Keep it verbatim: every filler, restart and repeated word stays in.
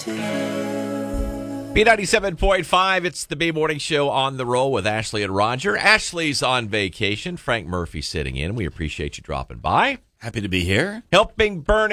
B ninety-seven point five, it's the B Morning Show on the roll with Ashley and Roger. Ashley's on vacation. Frank Murphy sitting in. We appreciate you dropping by. Happy to be here. Helping burn